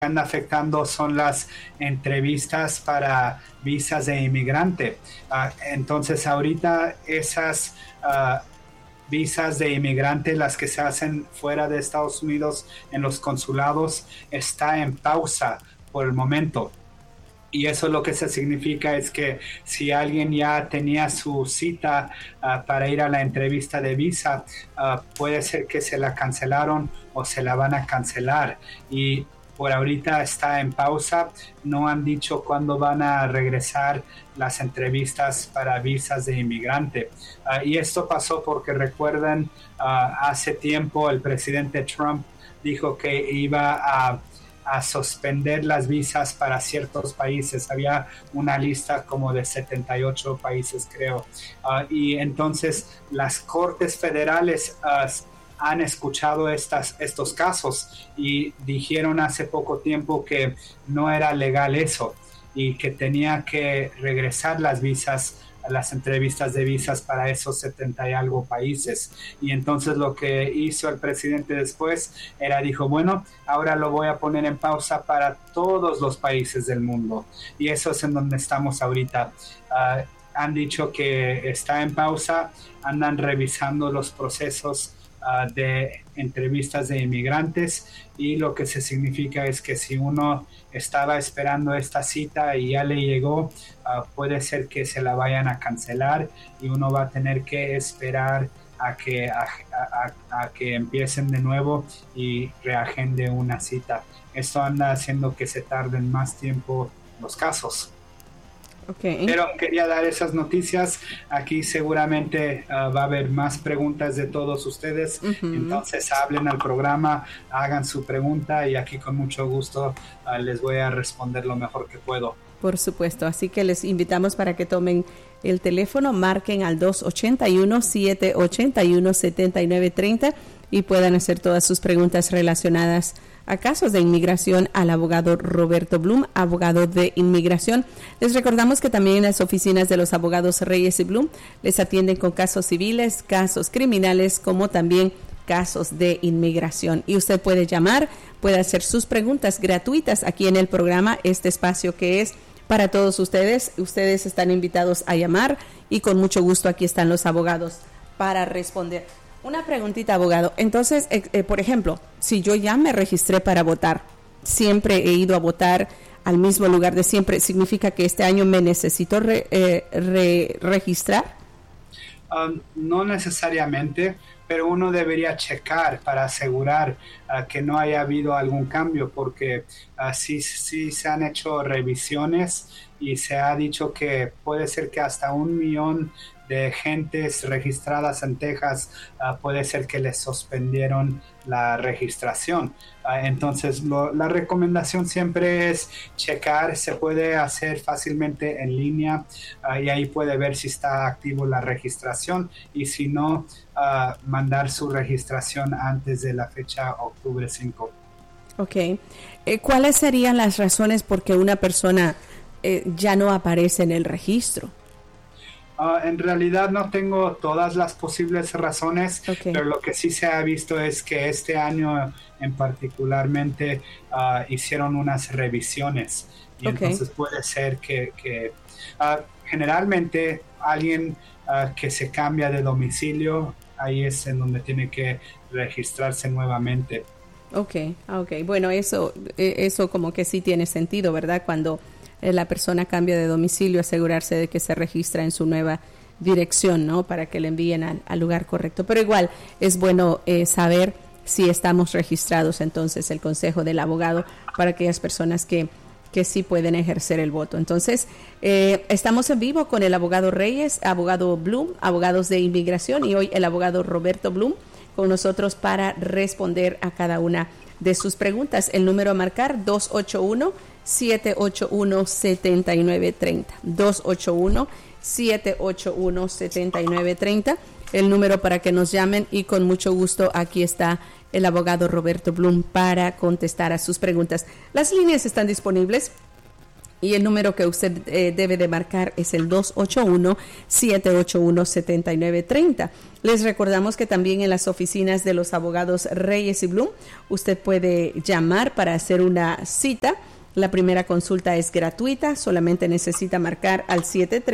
anda afectando son las entrevistas para visas de inmigrante. Entonces ahorita esas visas de inmigrante, las que se hacen fuera de Estados Unidos en los consulados, está en pausa por el momento. Y eso lo que se significa es que si alguien ya tenía su cita para ir a la entrevista de visa, puede ser que se la cancelaron o se la van a cancelar. Y por ahorita está en pausa. No han dicho cuándo van a regresar las entrevistas para visas de inmigrante. Y esto pasó porque recuerdan, hace tiempo el presidente Trump dijo que iba a suspender las visas para ciertos países. Había una lista como de 78 países, creo. Y entonces las cortes federales han escuchado estos casos y dijeron hace poco tiempo que no era legal eso y que tenía que regresar las visas, las entrevistas de visas para esos 70 y algo países. Y entonces lo que hizo el presidente después dijo, bueno, ahora lo voy a poner en pausa para todos los países del mundo. Y eso es en donde estamos ahorita. Han dicho que está en pausa, andan revisando los procesos de entrevistas de inmigrantes, y lo que se significa es que si uno estaba esperando esta cita y ya le llegó, puede ser que se la vayan a cancelar y uno va a tener que esperar a que empiecen de nuevo y reagende una cita. Esto anda haciendo que se tarden más tiempo los casos. Okay. Pero quería dar esas noticias. Aquí seguramente va a haber más preguntas de todos ustedes. Uh-huh. Entonces hablen al programa, hagan su pregunta y aquí con mucho gusto les voy a responder lo mejor que puedo. Por supuesto, así que les invitamos para que tomen el teléfono, marquen al 281-781-7930 y puedan hacer todas sus preguntas relacionadas a casos de inmigración al abogado Roberto Blum, abogado de inmigración. Les recordamos que también en las oficinas de los abogados Reyes y Blum les atienden con casos civiles, casos criminales, como también casos de inmigración. Y usted puede llamar, puede hacer sus preguntas gratuitas aquí en el programa, este espacio que es para todos ustedes. Ustedes están invitados a llamar y con mucho gusto aquí están los abogados para responder. Una preguntita, abogado. Entonces, por ejemplo, si yo ya me registré para votar, siempre he ido a votar al mismo lugar de siempre, ¿significa que este año me necesito registrar? No necesariamente, pero uno debería checar para asegurar que no haya habido algún cambio, porque sí se han hecho revisiones y se ha dicho que puede ser que hasta 1 millón de gentes registradas en Texas puede ser que les suspendieron la registración. Entonces la recomendación siempre es checar. Se puede hacer fácilmente en línea y ahí puede ver si está activo la registración, y si no, mandar su registración antes de la fecha octubre 5. Ok. ¿Cuáles serían las razones por que una persona ya no aparece en el registro? En realidad no tengo todas las posibles razones, okay, pero lo que sí se ha visto es que este año en particularmente hicieron unas revisiones, y okay, entonces puede ser que generalmente alguien que se cambia de domicilio, ahí es en donde tiene que registrarse nuevamente. Okay. Bueno, eso como que sí tiene sentido, ¿verdad? Cuando la persona cambia de domicilio, asegurarse de que se registra en su nueva dirección, ¿no? Para que le envíen al lugar correcto. Pero igual es bueno saber si estamos registrados. Entonces, el consejo del abogado para aquellas personas que sí pueden ejercer el voto. Entonces, estamos en vivo con el abogado Reyes, abogado Blum, abogados de inmigración, y hoy el abogado Roberto Blum con nosotros para responder a cada una de sus preguntas. El número a marcar, 281-781-7930. 281-781-7930. El número para que nos llamen, y con mucho gusto aquí está el abogado Roberto Blum para contestar a sus preguntas. Las líneas están disponibles Y el número que usted debe de marcar es el 281-781-7930. Les recordamos que también en las oficinas de los abogados Reyes y Blum, usted puede llamar para hacer una cita. La primera consulta es gratuita, solamente necesita marcar al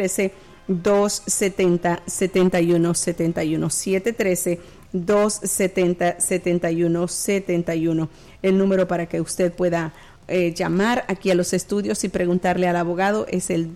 713-270-7171. 713-270-7171. El número para que usted pueda llamar aquí a los estudios y preguntarle al abogado es el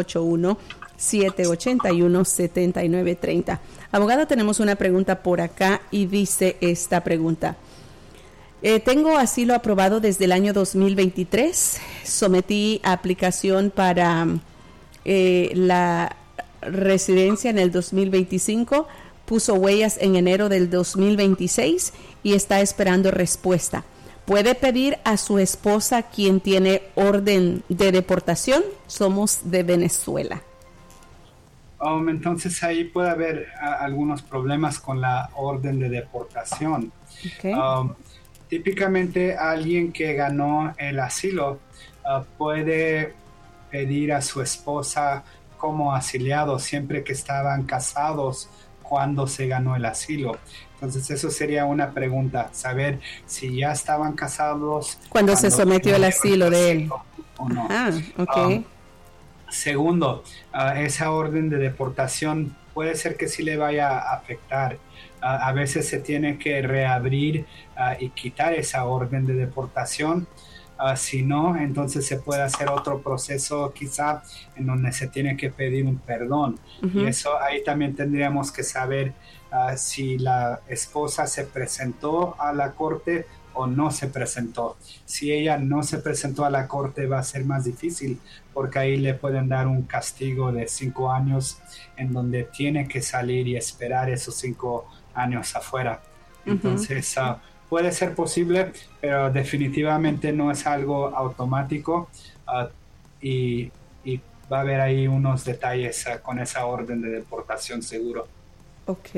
281-781-7930. Abogado, tenemos una pregunta por acá y dice esta pregunta. Tengo asilo aprobado desde el año 2023. Sometí aplicación para la residencia en el 2025. Puso huellas en enero del 2026 y está esperando respuesta. ¿Puede pedir a su esposa, quien tiene orden de deportación? Somos de Venezuela. Entonces ahí puede haber algunos problemas con la orden de deportación. Okay. Típicamente alguien que ganó el asilo puede pedir a su esposa como asiliado siempre que estaban casados cuando se ganó el asilo. Entonces eso sería una pregunta, saber si ya estaban casados cuando se sometió el asilo de él o no. Okay. Segundo, esa orden de deportación puede ser que sí le vaya a afectar. A veces se tiene que reabrir y quitar esa orden de deportación. Si no, entonces se puede hacer otro proceso quizá en donde se tiene que pedir un perdón. Y eso ahí también tendríamos que saber si la esposa se presentó a la corte o no se presentó. Si ella no se presentó a la corte va a ser más difícil porque ahí le pueden dar un castigo de 5 años en donde tiene que salir y esperar esos 5 años afuera. Entonces puede ser posible, pero definitivamente no es algo automático y va a haber ahí unos detalles con esa orden de deportación seguro. Ok.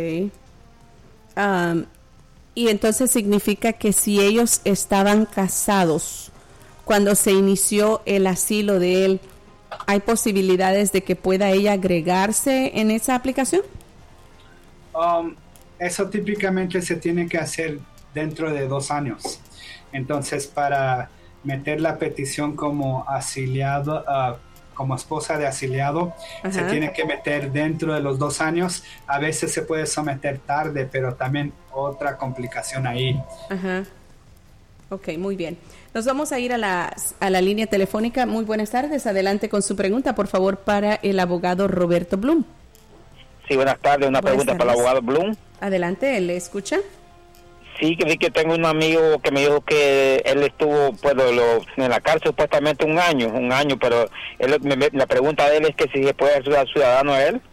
Y entonces significa que si ellos estaban casados cuando se inició el asilo de él, ¿hay posibilidades de que pueda ella agregarse en esa aplicación? Eso típicamente se tiene que hacer dentro de 2 años. Entonces, para meter la petición como asiliado, como esposa de asiliado, se tiene que meter dentro de los 2 años. A veces se puede someter tarde, pero también otra complicación ahí. Ok, muy bien. Nos vamos a ir a la línea telefónica. Muy buenas tardes. Adelante con su pregunta, por favor, para el abogado Roberto Blum. Sí, buenas tardes. Una pregunta para el abogado Blum. Adelante, ¿él le escucha? Sí, que tengo un amigo que me dijo que él estuvo en la cárcel supuestamente un año, pero la pregunta de él es que si se puede ser ciudadano a él.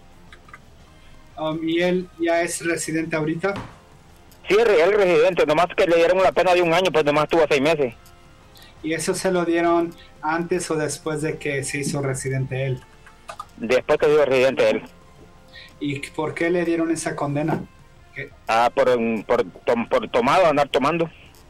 ¿Y él ya es residente ahorita? Sí, él es residente, nomás que le dieron la pena de un año, pues nomás tuvo 6 meses. ¿Y eso se lo dieron antes o después de que se hizo residente él? Después que se hizo residente él. ¿Y por qué le dieron esa condena? Por tomado, andar tomando.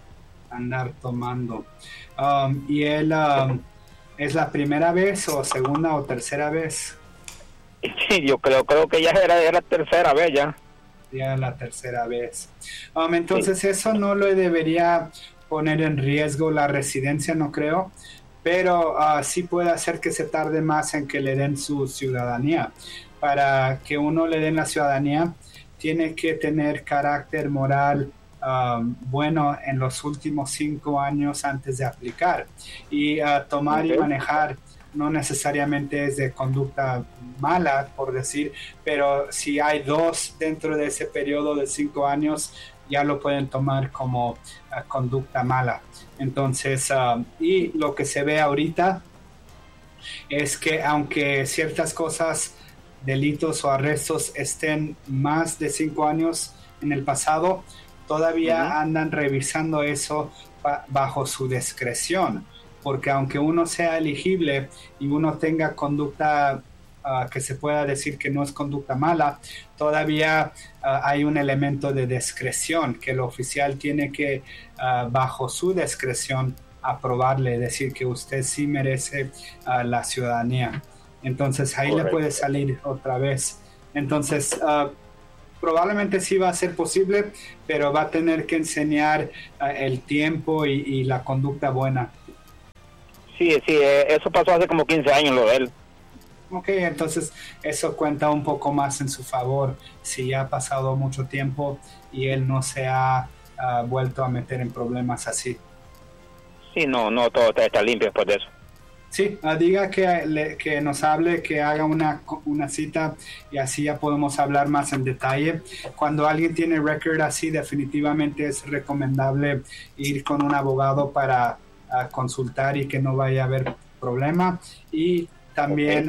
¿Y él es la primera vez o segunda o tercera vez? Sí, yo creo que ya era tercera vez ya. Ya la tercera vez. Entonces sí. Eso no le debería poner en riesgo la residencia, no creo, pero sí puede hacer que se tarde más en que le den su ciudadanía. Para que uno le den la ciudadanía, tiene que tener carácter moral bueno en los últimos 5 años antes de aplicar. Y tomar y manejar no necesariamente es de conducta mala, por decir, pero si hay 2 dentro de ese periodo de 5 años, ya lo pueden tomar como conducta mala. Entonces, y lo que se ve ahorita es que aunque ciertas cosas, delitos o arrestos estén más de 5 años en el pasado, todavía andan revisando eso bajo su discreción, porque aunque uno sea elegible y uno tenga conducta que se pueda decir que no es conducta mala, todavía hay un elemento de discreción que el oficial tiene que, bajo su discreción, aprobarle, decir que usted sí merece la ciudadanía. Entonces ahí le puede salir otra vez. Entonces probablemente sí va a ser posible, pero va a tener que enseñar el tiempo y la conducta buena. Sí, eso pasó hace como 15 años lo de él. Ok, entonces eso cuenta un poco más en su favor. Si ya ha pasado mucho tiempo y él no se ha vuelto a meter en problemas así. Sí, no, todo está limpio después de eso. Sí, diga que nos hable, que haga una cita y así ya podemos hablar más en detalle. Cuando alguien tiene récord así, definitivamente es recomendable ir con un abogado para consultar y que no vaya a haber problema. Y también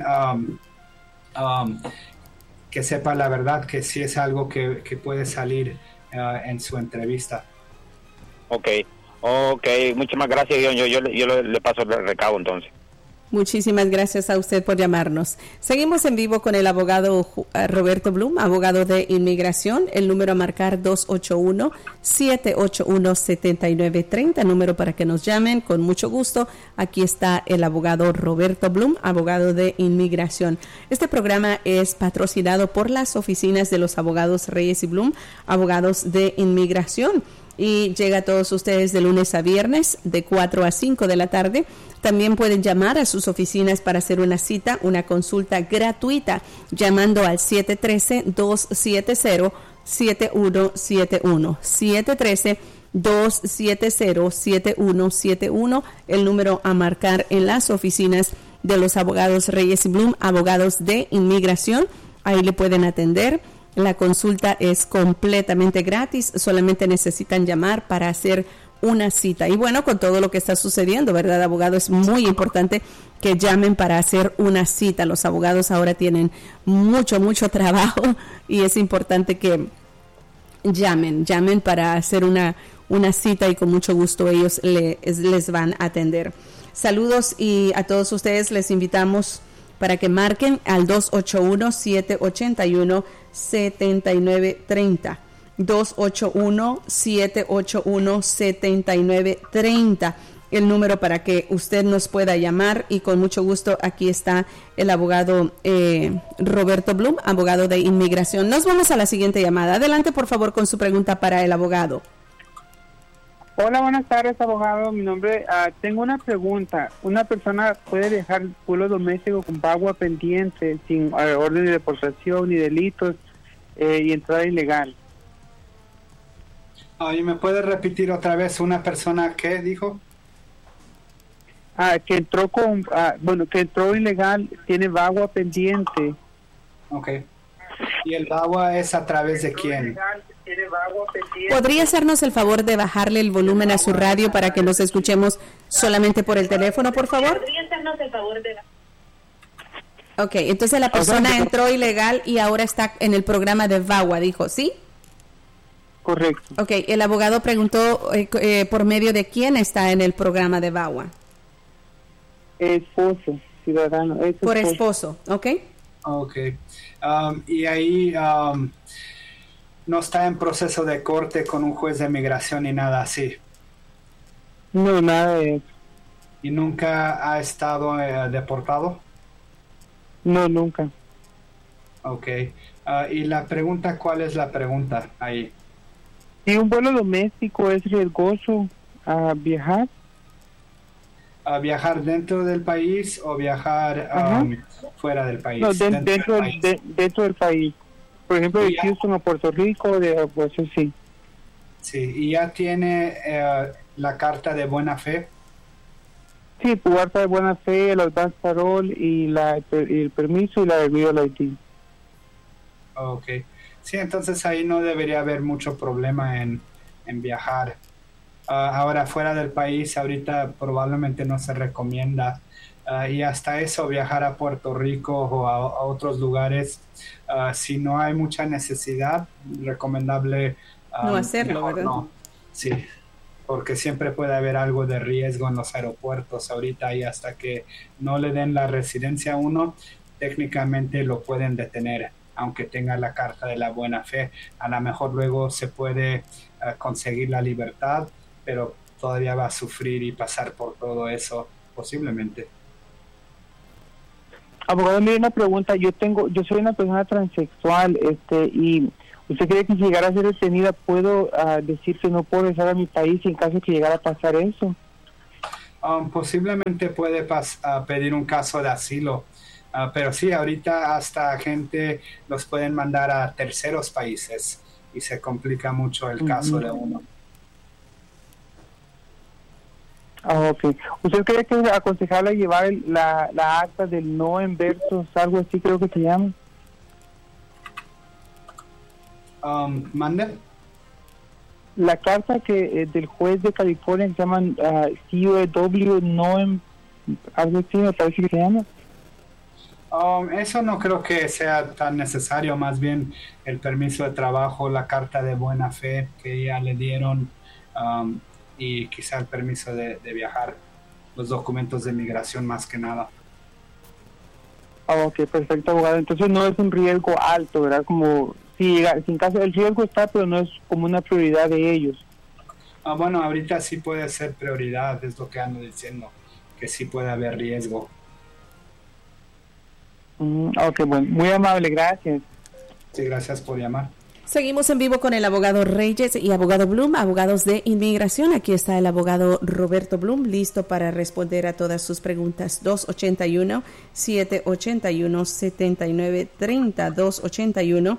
que sepa la verdad, que sí es algo que puede salir en su entrevista. Ok, muchísimas gracias, yo le paso el recado entonces. Muchísimas gracias a usted por llamarnos. Seguimos en vivo con el abogado Roberto Blum, abogado de inmigración. El número a marcar 281-781-7930, número para que nos llamen con mucho gusto. Aquí está el abogado Roberto Blum, abogado de inmigración. Este programa es patrocinado por las oficinas de los abogados Reyes y Blum, abogados de inmigración. Y llega a todos ustedes de lunes a viernes de 4 a 5 de la tarde. También pueden llamar a sus oficinas para hacer una cita, una consulta gratuita, llamando al 713-270-7171. 713-270-7171, el número a marcar en las oficinas de los abogados Reyes y Blum, abogados de inmigración. Ahí le pueden atender. La consulta es completamente gratis, solamente necesitan llamar para hacer una cita. Y bueno, con todo lo que está sucediendo, ¿verdad, abogado? Es muy importante que llamen para hacer una cita. Los abogados ahora tienen mucho trabajo y es importante que llamen para hacer una cita y con mucho gusto ellos les van a atender. Saludos y a todos ustedes les invitamos para que marquen al 281-781-7930. 281-781-7930. El número para que usted nos pueda llamar y con mucho gusto aquí está el abogado Roberto Blum, abogado de inmigración. Nos vamos a la siguiente llamada. Adelante, por favor, con su pregunta para el abogado. Hola, buenas tardes, abogado. Mi nombre, tengo una pregunta. ¿Una persona puede viajar vuelo doméstico con VAWA pendiente, sin orden de deportación ni delitos y entrada ilegal? ¿Y me puede repetir otra vez una persona que dijo? Que entró que entró ilegal, tiene VAWA pendiente. Ok. ¿Y el VAWA es a través de quién? ¿Podría hacernos el favor de bajarle el volumen a su radio para que nos escuchemos solamente por el teléfono, por favor? ¿Podría hacernos el favor de Ok, entonces la persona entró ilegal y ahora está en el programa de VAWA, dijo, ¿sí? Correcto. Ok, el abogado preguntó por medio de quién está en el programa de VAWA. Esposo, ciudadano. Por esposo, ¿ok? Ok. Y ahí no está en proceso de corte con un juez de migración ni nada así. No, nada de eso. ¿Y nunca ha estado deportado? No, nunca. Ok. Y la pregunta, ¿cuál es la pregunta ahí? ¿Y un vuelo doméstico es riesgoso a viajar? ¿A viajar dentro del país o viajar fuera del país? No, dentro del país. Por ejemplo, de Houston a Puerto Rico, pues sí. Sí, ¿y ya tiene la carta de buena fe? Sí, tu carta de buena fe, el advance parole y el permiso y la de ID. Ok. Sí, entonces ahí no debería haber mucho problema en viajar. Ahora, fuera del país, ahorita probablemente no se recomienda. Y hasta eso, viajar a Puerto Rico o a otros lugares, si no hay mucha necesidad, recomendable no hacerlo, ¿verdad? No. Sí, porque siempre puede haber algo de riesgo en los aeropuertos ahorita, y hasta que no le den la residencia a uno, técnicamente lo pueden detener, aunque tenga la carta de la buena fe. A lo mejor luego se puede conseguir la libertad, pero todavía va a sufrir y pasar por todo eso, posiblemente. Abogado, mire una pregunta. Yo soy una persona transexual, y ¿usted cree que si llegara a ser detenida puedo decir que no puedo regresar a mi país en caso que llegara a pasar eso? Posiblemente puede pedir un caso de asilo, pero sí, ahorita hasta gente los pueden mandar a terceros países y se complica mucho el caso de uno. Ok. ¿Usted cree que es aconsejable llevar la acta del no en versos, algo así creo que se llama? ¿Mande? La carta que del juez de California que se llama CUEW no en algo así me parece que se llama. Eso no creo que sea tan necesario, más bien el permiso de trabajo, la carta de buena fe que ya le dieron, y quizá el permiso de viajar, los documentos de migración más que nada. Ok, perfecto, abogado. Entonces no es un riesgo alto, ¿verdad? Como si en caso el riesgo está, pero no es como una prioridad de ellos. Bueno, ahorita sí puede ser prioridad, es lo que ando diciendo, que sí puede haber riesgo. Ok, bueno, muy amable, gracias. Sí, gracias por llamar. Seguimos en vivo con el abogado Reyes y abogado Bloom, abogados de inmigración. Aquí está el abogado Roberto Bloom, listo para responder a todas sus preguntas. 281-781-7930,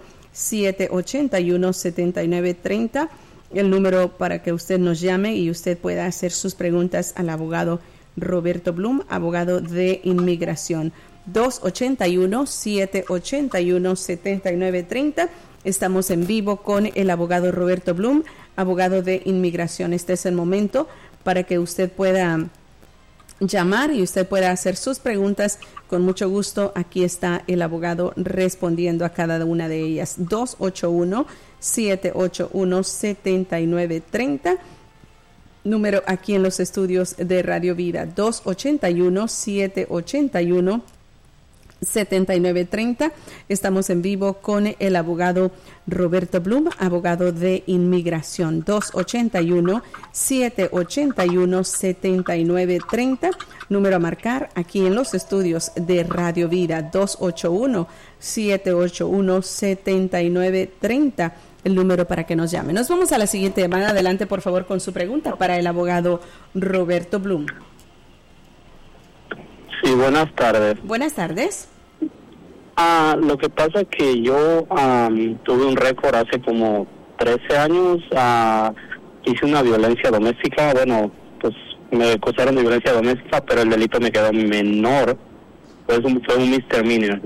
281-781-7930, el número para que usted nos llame y usted pueda hacer sus preguntas al abogado Roberto Bloom, abogado de inmigración. 281-781-7930. Estamos en vivo con el abogado Roberto Bloom, abogado de inmigración. Este es el momento para que usted pueda llamar y usted pueda hacer sus preguntas. Con mucho gusto, aquí está el abogado respondiendo a cada una de ellas. 281-781-7930. Número aquí en los estudios de Radio Vida, 281-781-7930. Estamos en vivo con el abogado Roberto Bloom, abogado de inmigración. 281-781-7930. Número a marcar aquí en los estudios de Radio Vida, 281-781-7930. El número para que nos llame. Nos vamos a la siguiente llamada. Adelante, por favor, con su pregunta para el abogado Roberto Bloom. Sí, buenas tardes. Buenas tardes. Lo que pasa es que yo tuve un récord hace como 13 años. Hice una violencia doméstica. Bueno, pues me acusaron de violencia doméstica, pero el delito me quedó menor. Fue un misdemeanor.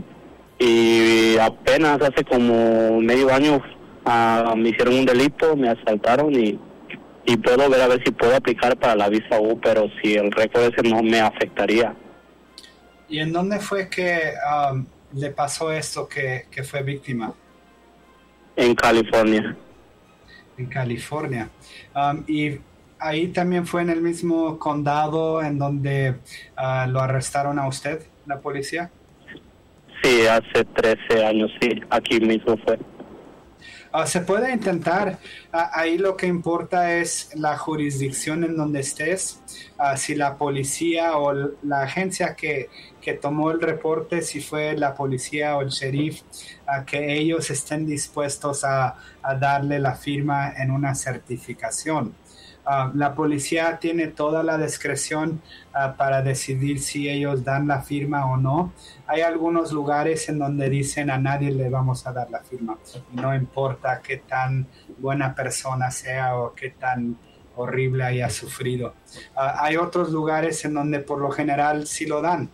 Y apenas hace como medio año me hicieron un delito, me asaltaron y puedo ver a ver si puedo aplicar para la visa U, pero si el récord ese no me afectaría. ¿Y en dónde fue que le pasó esto que fue víctima? En California. En California. ¿Y ahí también fue en el mismo condado en donde lo arrestaron a usted, la policía? Sí, hace 13 años, sí, aquí mismo fue. Se puede intentar. Ahí lo que importa es la jurisdicción en donde estés. Si la policía o la agencia que tomó el reporte, si fue la policía o el sheriff, que ellos estén dispuestos a darle la firma en una certificación. La policía tiene toda la discreción para decidir si ellos dan la firma o no. Hay algunos lugares en donde dicen a nadie le vamos a dar la firma. No importa qué tan buena persona sea o qué tan horrible haya sufrido. Hay otros lugares en donde por lo general sí lo dan.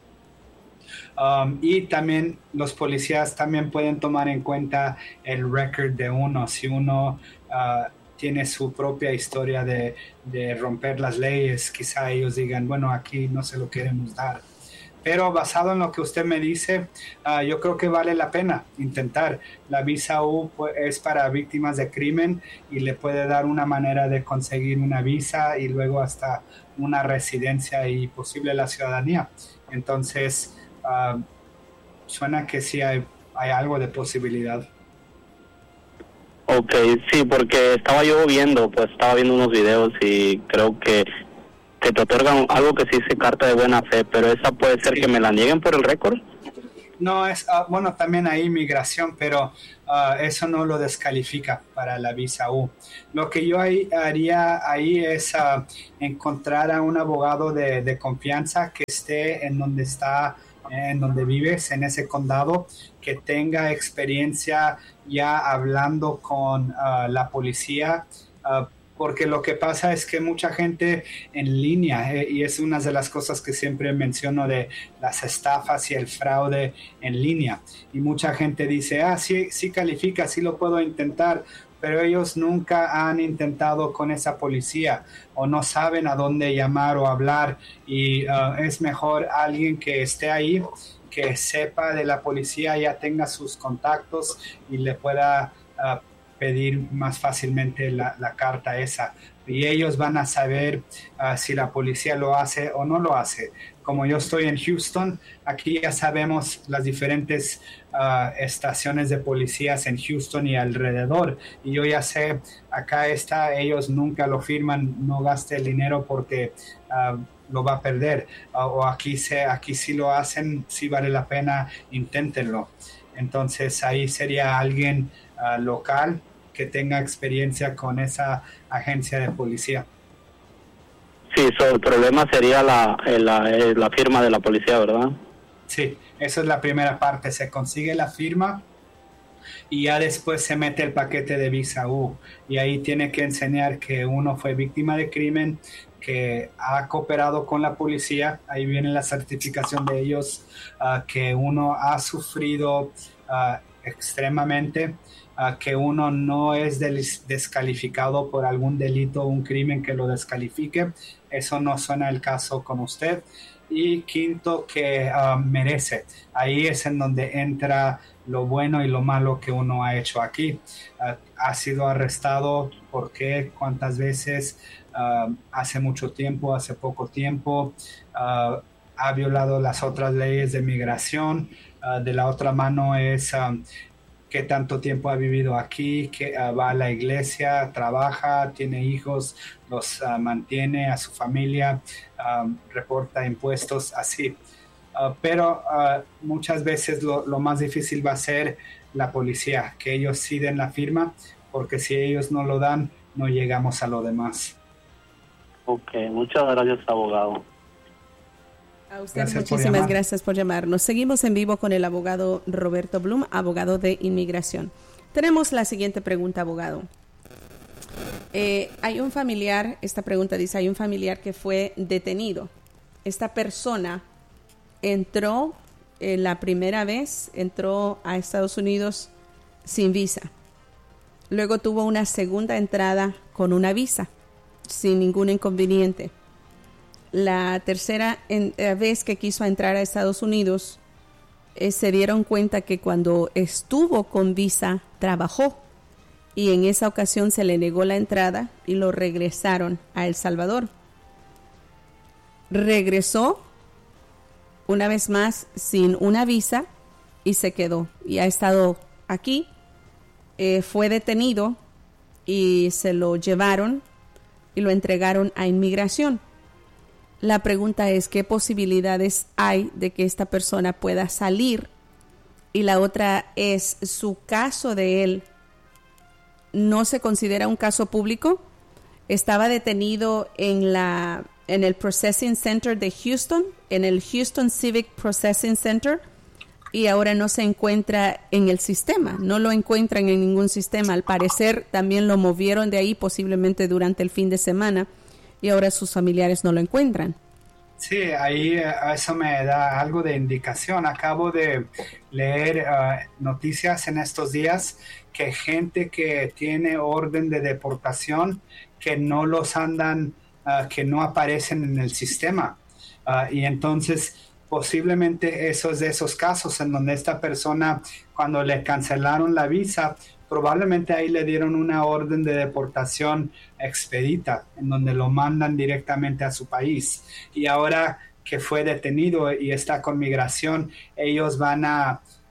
Y también los policías también pueden tomar en cuenta el record de uno. Si uno tiene su propia historia de romper las leyes, quizá ellos digan, bueno, aquí no se lo queremos dar. Pero basado en lo que usted me dice, yo creo que vale la pena intentar. La visa U es para víctimas de crimen y le puede dar una manera de conseguir una visa y luego hasta una residencia y posible la ciudadanía. Entonces, suena que sí hay algo de posibilidad. Ok, sí, porque estaba viendo unos videos y creo que te otorgan algo que sí dice carta de buena fe, pero esa puede ser que me la nieguen por el récord. No, es bueno, también hay migración, pero eso no lo descalifica para la visa U. Lo que yo haría ahí es encontrar a un abogado de confianza que esté en donde vives, en ese condado, que tenga experiencia ya hablando con la policía, porque lo que pasa es que mucha gente en línea, y es una de las cosas que siempre menciono de las estafas y el fraude en línea, y mucha gente dice, sí califica, sí lo puedo intentar, pero ellos nunca han intentado con esa policía o no saben a dónde llamar o hablar, y es mejor alguien que esté ahí, que sepa de la policía, ya tenga sus contactos y le pueda pedir más fácilmente la carta esa, y ellos van a saber si la policía lo hace o no lo hace. Como yo estoy en Houston, aquí ya sabemos las diferentes estaciones de policías en Houston y alrededor, y yo ya sé, acá está, ellos nunca lo firman, no gaste el dinero porque lo va a perder, o aquí sí lo hacen, sí vale la pena, inténtenlo. Entonces ahí sería alguien local que tenga experiencia con esa agencia de policía. Sí, el problema sería la firma de la policía, ¿verdad? Sí, esa es la primera parte, se consigue la firma y ya después se mete el paquete de visa U, y ahí tiene que enseñar que uno fue víctima de crimen, que ha cooperado con la policía, ahí viene la certificación de ellos, que uno ha sufrido extremadamente, que uno no es descalificado por algún delito o un crimen que lo descalifique. Eso no suena el caso con usted. Y quinto, que merece. Ahí es en donde entra lo bueno y lo malo que uno ha hecho aquí. Ha sido arrestado, ¿por qué? ¿Cuántas veces? Hace mucho tiempo, hace poco tiempo. Ha violado las otras leyes de migración. De la otra mano es qué tanto tiempo ha vivido aquí, que va a la iglesia, trabaja, tiene hijos, los mantiene, a su familia, reporta impuestos, así. Pero muchas veces lo más difícil va a ser la policía, que ellos sí den la firma, porque si ellos no lo dan, no llegamos a lo demás. Ok, muchas gracias, abogado. A usted muchísimas gracias por llamarnos. Seguimos en vivo con el abogado Roberto Blum, abogado de inmigración. Tenemos la siguiente pregunta, abogado. Hay un familiar, esta pregunta dice, hay un familiar que fue detenido. Esta persona entró la primera vez, entró a Estados Unidos sin visa. Luego tuvo una segunda entrada con una visa, sin ningún inconveniente. La tercera vez que quiso entrar a Estados Unidos, se dieron cuenta que cuando estuvo con visa, trabajó. Y en esa ocasión se le negó la entrada y lo regresaron a El Salvador. Regresó una vez más sin una visa y se quedó. Y ha estado aquí. Fue detenido y se lo llevaron y lo entregaron a inmigración. La pregunta es, ¿qué posibilidades hay de que esta persona pueda salir? Y la otra es, ¿su caso de él no se considera un caso público? Estaba detenido en el Processing Center de Houston, en el Houston Civic Processing Center, y ahora no se encuentra en el sistema, no lo encuentran en ningún sistema. Al parecer también lo movieron de ahí posiblemente durante el fin de semana, y ahora sus familiares no lo encuentran. Sí, ahí eso me da algo de indicación. Acabo de leer noticias en estos días que gente que tiene orden de deportación, que no los andan, que no aparecen en el sistema. Y entonces posiblemente esos de esos casos en donde esta persona, cuando le cancelaron la visa, probablemente ahí le dieron una orden de deportación expedita, en donde lo mandan directamente a su país. Y ahora que fue detenido y está con migración, ellos van a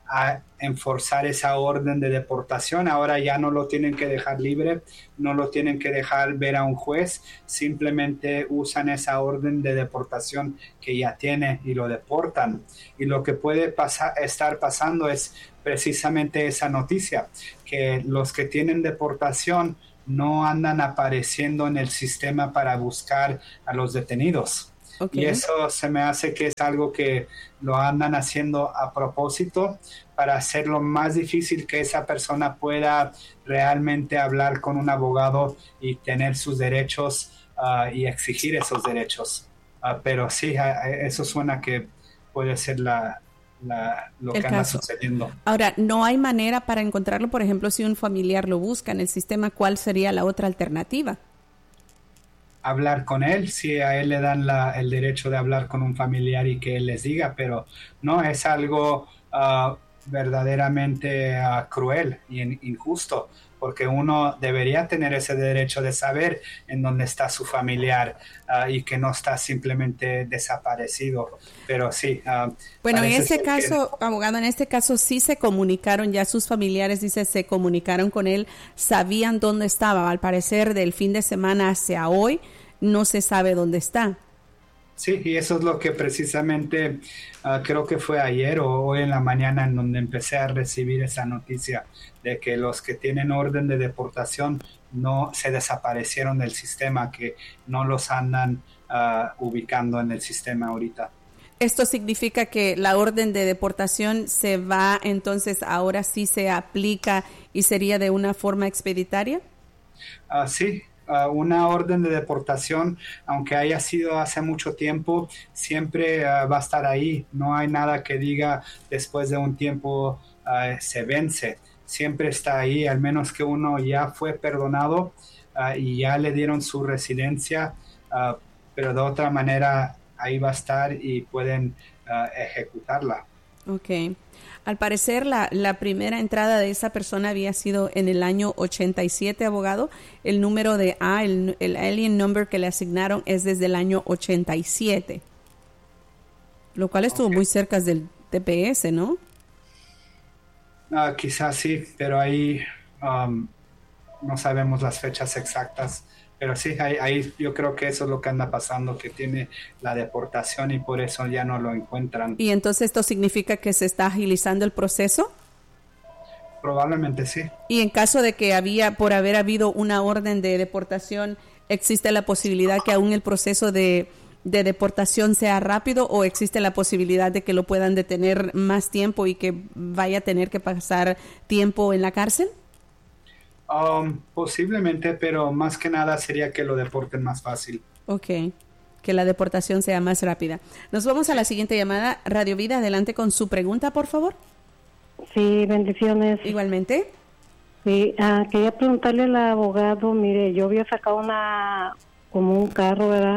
a enforzar esa orden de deportación. Ahora ya no lo tienen que dejar libre, no lo tienen que dejar ver a un juez, simplemente usan esa orden de deportación que ya tiene y lo deportan. Y lo que puede estar pasando es precisamente esa noticia, que los que tienen deportación no andan apareciendo en el sistema para buscar a los detenidos. Okay. Y eso se me hace que es algo que lo andan haciendo a propósito para hacerlo más difícil que esa persona pueda realmente hablar con un abogado y tener sus derechos y exigir esos derechos. Pero sí, eso suena que puede ser lo que anda sucediendo. Ahora, ¿no hay manera para encontrarlo? Por ejemplo, si un familiar lo busca en el sistema, ¿cuál sería la otra alternativa? Hablar con él, si a él le dan el derecho de hablar con un familiar y que él les diga, pero no, es algo verdaderamente cruel y injusto, porque uno debería tener ese derecho de saber en dónde está su familiar y que no está simplemente desaparecido. Pero sí. Bueno, en este caso, abogado, en este caso sí se comunicaron, ya sus familiares, dice, se comunicaron con él, sabían dónde estaba. Al parecer, del fin de semana hacia hoy, no se sabe dónde está. Sí, y eso es lo que precisamente creo que fue ayer o hoy en la mañana en donde empecé a recibir esa noticia de que los que tienen orden de deportación no se desaparecieron del sistema, que no los andan ubicando en el sistema ahorita. ¿Esto significa que la orden de deportación se va, entonces ahora sí se aplica y sería de una forma expeditaria? Sí. Una orden de deportación, aunque haya sido hace mucho tiempo, siempre va a estar ahí. No hay nada que diga después de un tiempo se vence. Siempre está ahí, al menos que uno ya fue perdonado y ya le dieron su residencia, pero de otra manera ahí va a estar y pueden ejecutarla. Ok. Al parecer, la primera entrada de esa persona había sido en el año 87, abogado. El número de el alien number que le asignaron es desde el año 87, lo cual estuvo muy cerca del TPS, ¿no? Quizás sí, pero ahí no sabemos las fechas exactas. Pero sí, ahí yo creo que eso es lo que anda pasando, que tiene la deportación y por eso ya no lo encuentran. ¿Y entonces esto significa que se está agilizando el proceso? Probablemente sí. Y en caso de que por haber habido una orden de deportación, ¿existe la posibilidad que aún el proceso de deportación sea rápido o existe la posibilidad de que lo puedan detener más tiempo y que vaya a tener que pasar tiempo en la cárcel? Posiblemente, pero más que nada sería que lo deporten más fácil. Ok, que la deportación sea más rápida. Nos vamos a la siguiente llamada. Radio Vida, adelante con su pregunta, por favor. Sí, bendiciones. Igualmente. Sí, quería preguntarle al abogado, mire, yo había sacado como un carro, ¿verdad?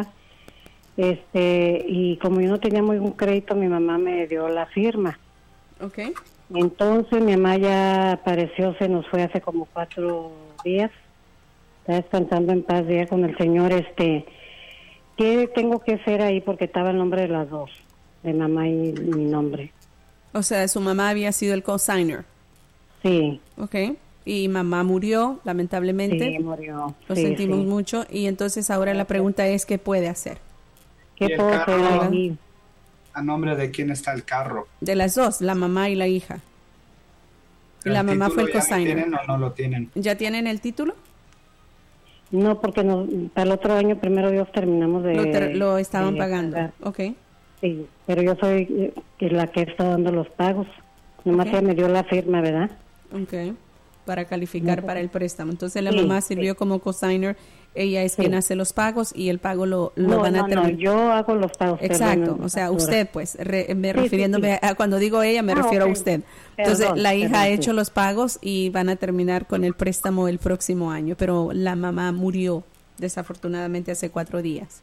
Y como yo no tenía muy buen crédito, mi mamá me dio la firma. Ok. Entonces mi mamá ya apareció, se nos fue hace como 4 días. Está descansando en paz ya con el Señor. ¿Qué tengo que hacer ahí? Porque estaba el nombre de las dos, de mamá y mi nombre. O sea, su mamá había sido el cosigner. Sí. Ok. Y mamá murió, lamentablemente. Sí, murió. Lo sentimos mucho. Y entonces ahora la pregunta es, ¿qué puede hacer? ¿Qué puedo hacer ahí? ¿A nombre de quién está el carro? De las dos, la mamá y la hija. Y la mamá fue el cosigner. ¿Tienen o no lo tienen? ¿Ya tienen el título? No, porque para el otro año, primero Dios, terminamos lo estaban pagando. Pagar. Ok. Sí, pero yo soy la que está dando los pagos. Nomás ella me dio la firma, ¿verdad? Ok. Para calificar para el préstamo. Entonces la mamá sirvió como cosigner. Ella es quien hace los pagos y el pago lo van a terminar. No, yo hago los pagos. Exacto, o sea, usted, pues, refiriéndome a cuando digo ella, me refiero a usted. Entonces, la hija ha hecho los pagos y van a terminar con el préstamo el próximo año, pero la mamá murió, desafortunadamente, hace 4 días.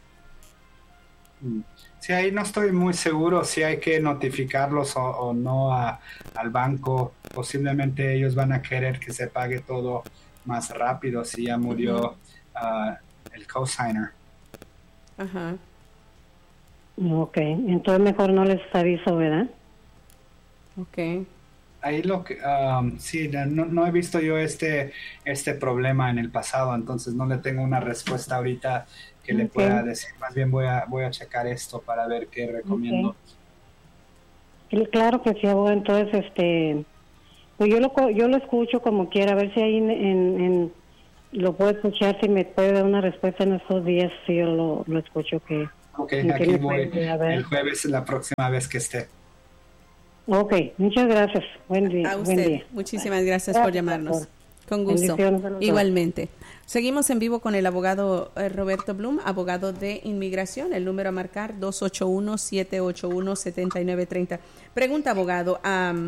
Sí, ahí no estoy muy seguro si hay que notificarlos o no al banco. Posiblemente ellos van a querer que se pague todo más rápido si ya murió el cosigner. Ajá. Ok, entonces mejor no les aviso, ¿verdad? Ok. ahí lo que sí, no he visto yo este problema en el pasado, entonces no le tengo una respuesta ahorita que le pueda decir. Más bien voy a checar esto para ver qué recomiendo. Claro que sí, abogado. Entonces, pues yo lo escucho como quiera, a ver si ahí lo puedo escuchar, si me puede dar una respuesta en estos días, si yo lo escucho que... Ok, aquí voy el jueves, la próxima vez que esté. Ok, muchas gracias. Buen día. A usted, buen día. Muchísimas gracias por llamarnos. Con gusto. Igualmente. Seguimos en vivo con el abogado Roberto Blum, abogado de inmigración. El número a marcar 281-781-7930. Pregunta, abogado.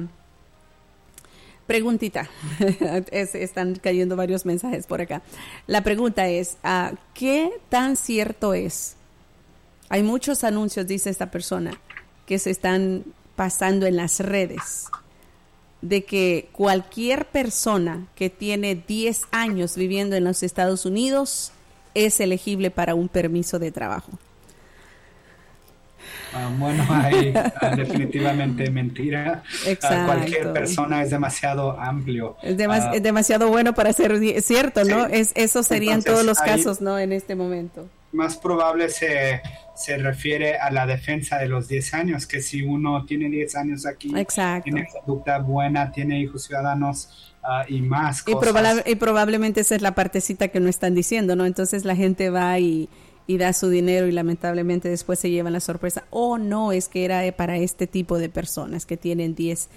Preguntita. Están cayendo varios mensajes por acá. La pregunta es, ¿qué tan cierto es? Hay muchos anuncios, dice esta persona, que se están pasando en las redes, de que cualquier persona que tiene 10 años viviendo en los Estados Unidos es elegible para un permiso de trabajo. Bueno, ahí definitivamente mentira. Cualquier persona es demasiado amplio. Es demasiado bueno para ser cierto, ¿no? Sí. Eso sería en todos los casos, ¿no? En este momento. Más probable se refiere a la defensa de los 10 años, que si uno tiene 10 años aquí, tiene conducta buena, tiene hijos ciudadanos y más cosas. Y probablemente esa es la partecita que no están diciendo, ¿no? Entonces la gente va y da su dinero y lamentablemente después se llevan la sorpresa. No, es que era para este tipo de personas que tienen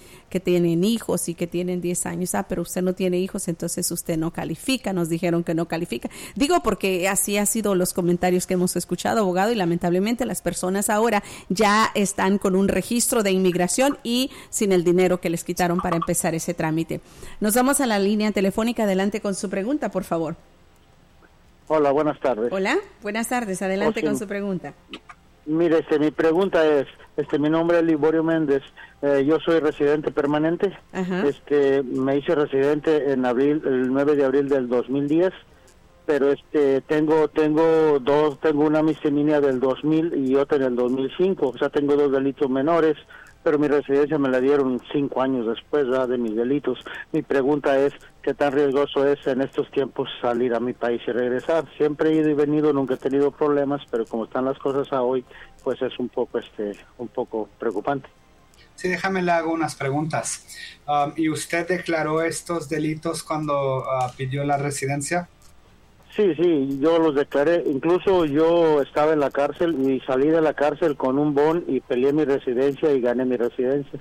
hijos y que tienen 10 años. Pero usted no tiene hijos, entonces usted no califica. Nos dijeron que no califica. Digo porque así ha sido los comentarios que hemos escuchado, abogado, y lamentablemente las personas ahora ya están con un registro de inmigración y sin el dinero que les quitaron para empezar ese trámite. Nos vamos a la línea telefónica. Adelante con su pregunta, por favor. Hola, buenas tardes. Hola, buenas tardes. Adelante con su pregunta. Mire, mi pregunta es, mi nombre es Liborio Méndez. Yo soy residente permanente. Ajá. Me hice residente en el 9 de abril del 2010, pero tengo una misdemeanor del 2000 y otra en el 2005. O sea, tengo 2 delitos menores, pero mi residencia me la dieron 5 años después, ¿verdad?, de mis delitos. Mi pregunta es, ¿qué tan riesgoso es en estos tiempos salir a mi país y regresar? Siempre he ido y venido, nunca he tenido problemas, pero como están las cosas a hoy, pues es un poco preocupante. Sí, déjame le hago unas preguntas. ¿Y usted declaró estos delitos cuando pidió la residencia? Sí, yo los declaré. Incluso yo estaba en la cárcel y salí de la cárcel con un bond y peleé mi residencia y gané mi residencia.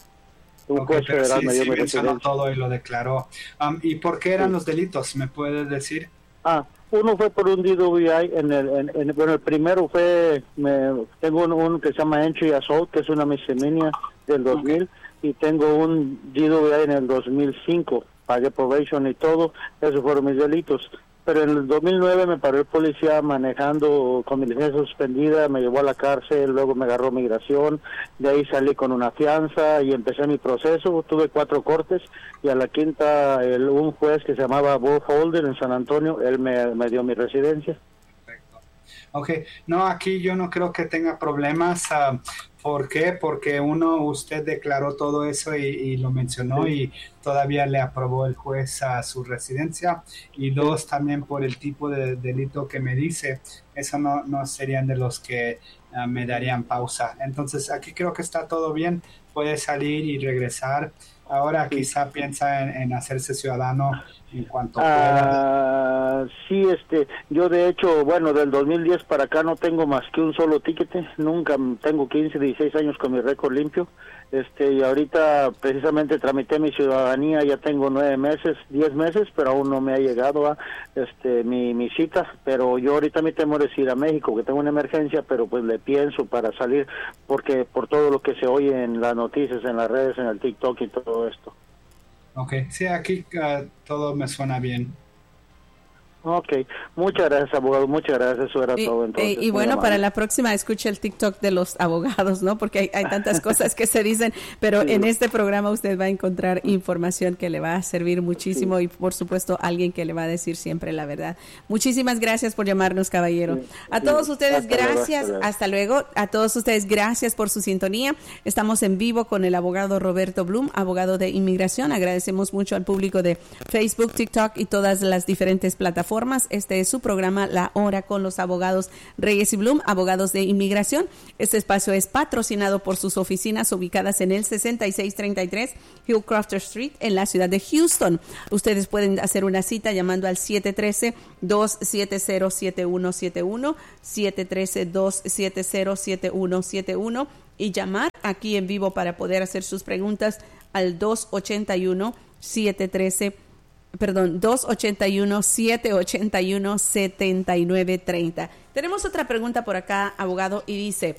Un juez federal me dio mi residencia. Todo y lo declaró. ¿Y por qué eran los delitos? ¿Me puedes decir? Uno fue por un DWI. El primero fue, tengo uno que se llama Entry Assault, que es una misdemeanor del 2000, y tengo un DWI en el 2005. Pagué probation y todo. Esos fueron mis delitos. Pero en el 2009 me paró el policía manejando con mi licencia suspendida, me llevó a la cárcel, luego me agarró migración, de ahí salí con una fianza y empecé mi proceso. Tuve 4 cortes y a la quinta un juez que se llamaba Bob Holder en San Antonio, él me dio mi residencia. Perfecto. Ok, no, aquí yo no creo que tenga problemas. ¿Por qué? Porque usted declaró todo eso y lo mencionó, y todavía le aprobó el juez a su residencia, y 2, también por el tipo de delito que me dice, eso no serían de los que me darían pausa. Entonces aquí creo que está todo bien, puede salir y regresar. Ahora quizá piensa en hacerse ciudadano en cuanto pueda. Sí, yo de hecho, del 2010 para acá no tengo más que un solo tiquete. Nunca tengo 15, 16 años con mi récord limpio. Y ahorita precisamente tramité mi ciudadanía, ya tengo 9 meses, 10 meses, pero aún no me ha llegado mi cita. Pero yo ahorita mi temor es ir a México, que tengo una emergencia, pero pues le pienso para salir, porque por todo lo que se oye en las noticias, en las redes, en el TikTok y todo esto. Ok, sí, aquí todo me suena bien. Ok, muchas gracias, abogado, muchas gracias, eso era todo entonces. Y bueno, para la próxima escuche el TikTok de los abogados, ¿no? Porque hay tantas cosas que se dicen, pero en este programa usted va a encontrar información que le va a servir muchísimo y por supuesto alguien que le va a decir siempre la verdad. Muchísimas gracias por llamarnos, caballero. A todos ustedes, gracias, hasta luego. A todos ustedes, gracias por su sintonía. Estamos en vivo con el abogado Roberto Blum, abogado de inmigración. Agradecemos mucho al público de Facebook, TikTok y todas las diferentes plataformas. Este es su programa La Hora con los abogados Reyes y Blum, abogados de inmigración. Este espacio es patrocinado por sus oficinas ubicadas en el 6633 Hillcrofter Street en la ciudad de Houston. Ustedes pueden hacer una cita llamando al 713-270-7171, 713-270-7171 y llamar aquí en vivo para poder hacer sus preguntas al 281-781-7930. Tenemos otra pregunta por acá, abogado, y dice,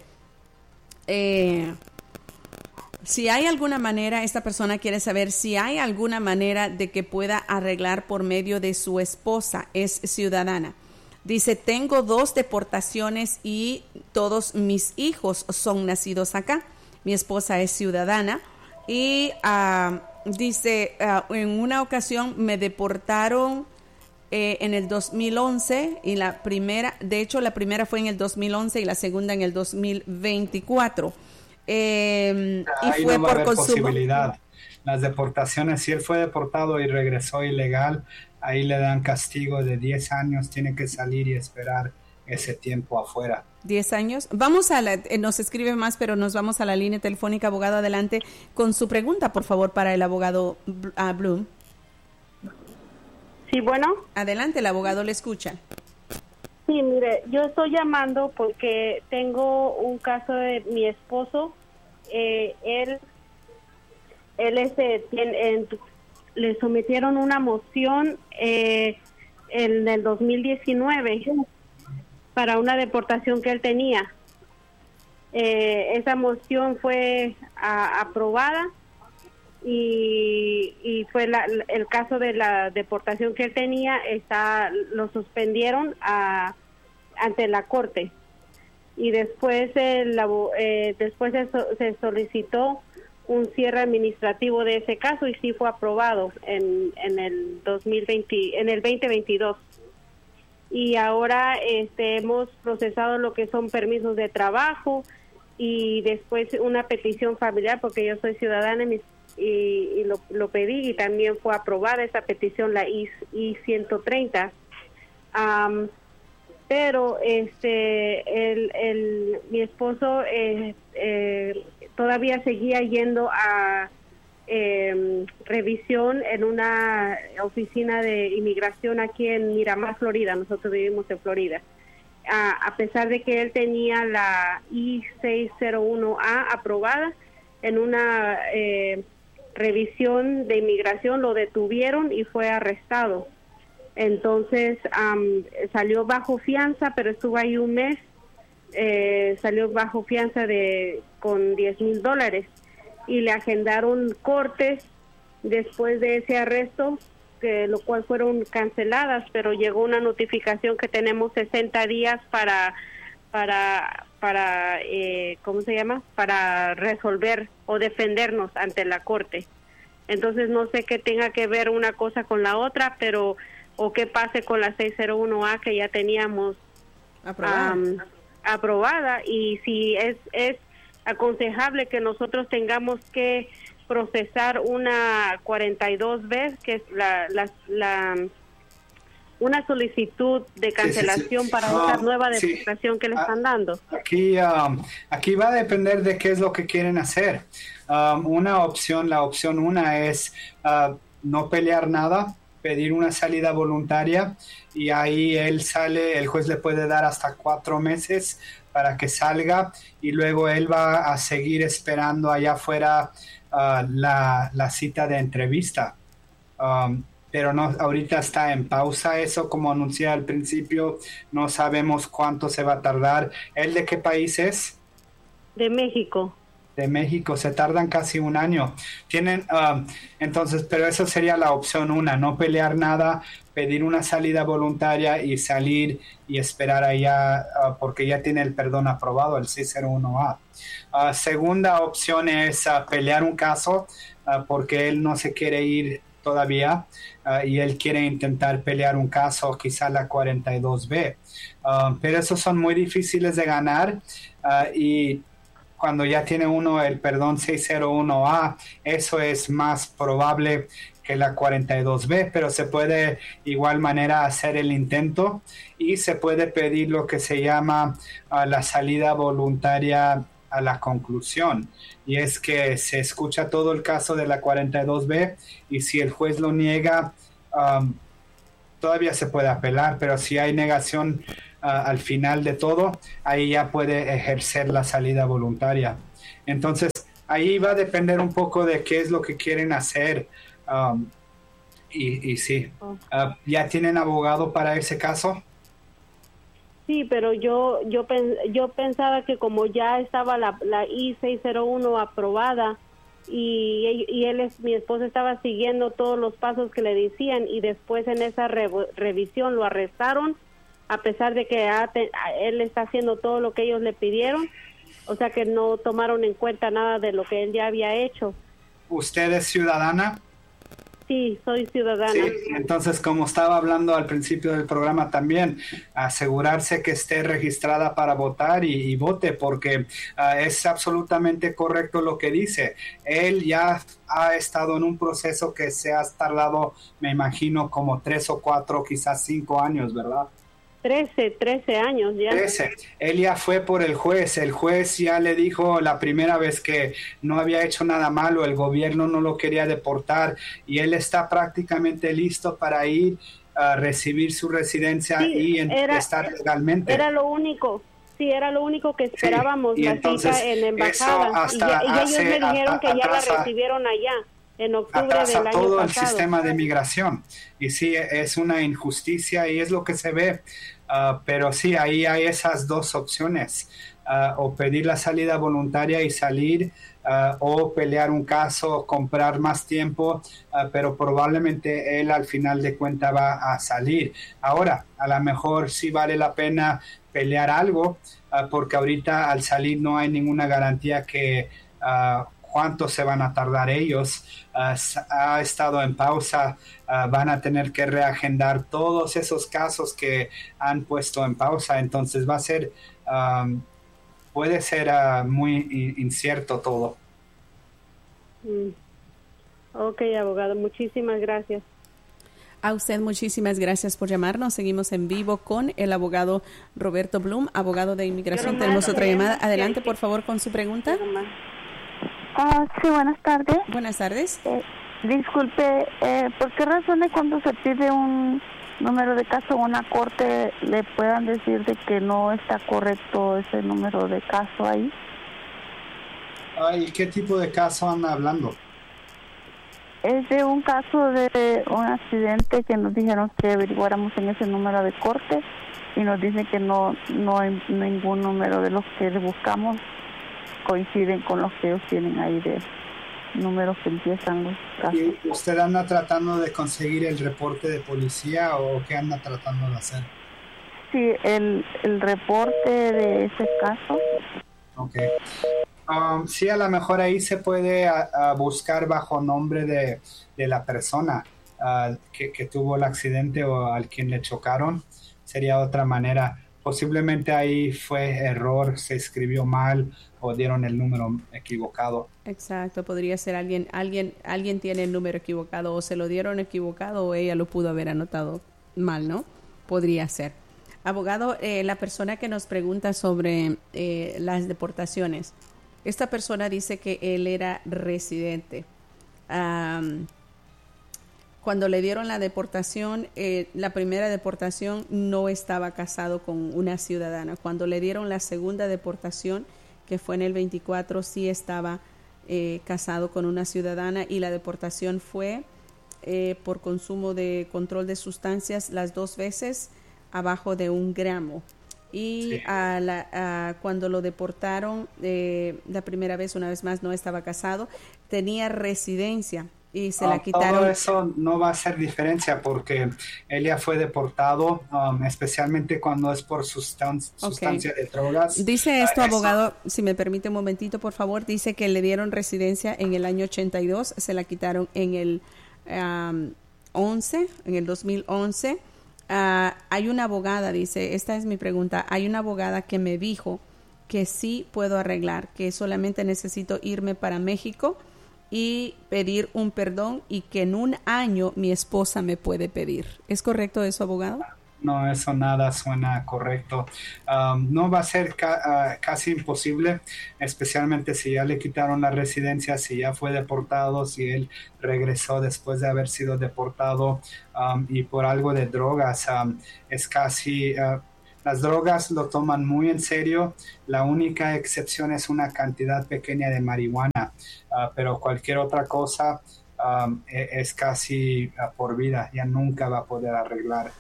si hay alguna manera, esta persona quiere saber si hay alguna manera de que pueda arreglar por medio de su esposa, es ciudadana. Dice, tengo 2 deportaciones y todos mis hijos son nacidos acá. Mi esposa es ciudadana y dice, en una ocasión me deportaron en el 2011 y la primera fue en el 2011 y la segunda en el 2024. Y fue no va a por haber consumo. Posibilidad. Las deportaciones, si él fue deportado y regresó ilegal, ahí le dan castigo de 10 años, tiene que salir y esperar ese tiempo afuera. 10 años. Vamos nos escribe más, pero nos vamos a la línea telefónica. Abogado, adelante con su pregunta, por favor, para el abogado Blum. Sí, bueno. Adelante, el abogado le escucha. Sí, mire, yo estoy llamando porque tengo un caso de mi esposo. Él le sometieron una moción en el 2019 para una deportación que él tenía. Esa moción fue aprobada y fue el caso de la deportación que él tenía, lo suspendieron ante la corte y después se solicitó un cierre administrativo de ese caso y sí fue aprobado en el 2022. Y ahora hemos procesado lo que son permisos de trabajo y después una petición familiar porque yo soy ciudadana y lo pedí y también fue aprobada esa petición, la I-130. Pero mi esposo todavía seguía yendo a revisión en una oficina de inmigración aquí en Miramar, Florida. Nosotros vivimos en Florida. A pesar de que él tenía la I-601A aprobada, en una revisión de inmigración lo detuvieron y fue arrestado. Entonces salió bajo fianza, pero estuvo ahí un mes. Salió bajo fianza con $10,000 y le agendaron cortes después de ese arresto, lo cual fueron canceladas, pero llegó una notificación que tenemos 60 días para ¿cómo se llama? Para resolver o defendernos ante la corte. Entonces no sé qué tenga que ver una cosa con la otra, pero o qué pase con la 601A que ya teníamos aprobada y si es aconsejable que nosotros tengamos que procesar una 42B, que es una solicitud de cancelación para esta nueva deportación que le están dando. Aquí va a depender de qué es lo que quieren hacer. La opción 1 es no pelear nada, pedir una salida voluntaria y ahí el juez le puede dar hasta 4 meses para que salga y luego él va a seguir esperando allá afuera la cita de entrevista. Pero no, ahorita está en pausa eso, como anuncié al principio, no sabemos cuánto se va a tardar. ¿Él de qué país es? De México. de México, se tardan casi un año. Tienen, entonces, pero eso sería la opción una, no pelear nada, pedir una salida voluntaria y salir y esperar allá porque ya tiene el perdón aprobado, el 601A. Segunda opción es pelear un caso porque él no se quiere ir todavía y él quiere intentar pelear un caso, quizá la 42B. Pero esos son muy difíciles de ganar y cuando ya tiene uno el perdón 601A, eso es más probable que la 42B, pero se puede igual manera hacer el intento y se puede pedir lo que se llama la salida voluntaria a la conclusión, y es que se escucha todo el caso de la 42B y si el juez lo niega, todavía se puede apelar, pero si hay negación al final de todo, ahí ya puede ejercer la salida voluntaria. Entonces, ahí va a depender un poco de qué es lo que quieren hacer. Y sí, ¿ya tienen abogado para ese caso? Sí, pero yo pensaba que como ya estaba la I-601 aprobada y mi esposo estaba siguiendo todos los pasos que le decían y después en esa revisión lo arrestaron a pesar de que él está haciendo todo lo que ellos le pidieron, o sea que no tomaron en cuenta nada de lo que él ya había hecho. ¿Usted es ciudadana? Sí, soy ciudadana. Sí, entonces como estaba hablando al principio del programa también, asegurarse que esté registrada para votar y vote porque es absolutamente correcto lo que dice. Él ya ha estado en un proceso que se ha tardado, me imagino, como 3 o 4, quizás 5 años, ¿verdad? 13 años ya. 13. Él ya fue por el juez ya le dijo la primera vez que no había hecho nada malo, el gobierno no lo quería deportar y él está prácticamente listo para ir a recibir su residencia y estar legalmente. Era lo único. Sí, era lo único que esperábamos, sí, la entonces, cita en la embajada. Y ellos me dijeron que ya la recibieron allá. En octubre del año todo pasado. El sistema de migración y sí, es una injusticia y es lo que se ve, pero sí, ahí hay esas dos opciones, o pedir la salida voluntaria y salir, o pelear un caso, comprar más tiempo, pero probablemente él al final de cuentas va a salir. Ahora, a lo mejor sí vale la pena pelear algo, porque ahorita al salir no hay ninguna garantía que cuánto se van a tardar ellos. Ha estado en pausa, van a tener que reagendar todos esos casos que han puesto en pausa, entonces va a ser, puede ser muy incierto todo. Ok, abogado, muchísimas gracias. A usted muchísimas gracias por llamarnos. Seguimos en vivo con el abogado Roberto Blum, abogado de inmigración. Tenemos otra llamada. Adelante, por favor, con su pregunta. Sí, buenas tardes. Buenas tardes. Disculpe, ¿por qué razones cuando se pide un número de caso a una corte le puedan decir de que no está correcto ese número de caso ahí? ¿Y qué tipo de caso anda hablando? Es de un caso de un accidente que nos dijeron que averiguáramos en ese número de corte y nos dicen que no hay ningún número de los que buscamos coinciden con los que ellos tienen ahí de números que empiezan los casos. ¿Y usted anda tratando de conseguir el reporte de policía o qué anda tratando de hacer? Sí, el reporte de ese caso. Ok. Sí, a lo mejor ahí se puede buscar bajo nombre de la persona que tuvo el accidente o al quien le chocaron. Sería otra manera. Posiblemente ahí fue error, se escribió mal o dieron el número equivocado. Exacto, podría ser alguien tiene el número equivocado o se lo dieron equivocado o ella lo pudo haber anotado mal, ¿no? Podría ser. Abogado, la persona que nos pregunta sobre las deportaciones, esta persona dice que él era residente. Cuando le dieron la deportación, la primera deportación no estaba casado con una ciudadana. Cuando le dieron la segunda deportación, que fue en el 24, sí estaba casado con una ciudadana y la deportación fue por consumo de control de sustancias las 2 veces abajo de 1 gramo. y cuando lo deportaron la primera vez, una vez más, no estaba casado, tenía residencia y se la quitaron. Todo eso no va a hacer diferencia porque él ya fue deportado, especialmente cuando es por sustancia de drogas. Dice esto, abogado, si me permite un momentito, por favor, dice que le dieron residencia en el año 82, se la quitaron en el 2011. Hay una abogada, dice, esta es mi pregunta, hay una abogada que me dijo que sí puedo arreglar, que solamente necesito irme para México y pedir un perdón y que en un año mi esposa me puede pedir. ¿Es correcto eso, abogado? No, eso nada suena correcto. No va a ser casi imposible, especialmente si ya le quitaron la residencia, si ya fue deportado, si él regresó después de haber sido deportado y por algo de drogas. Es casi... las drogas lo toman muy en serio. La única excepción es una cantidad pequeña de marihuana, pero cualquier otra cosa es casi por vida. Ya nunca va a poder arreglar.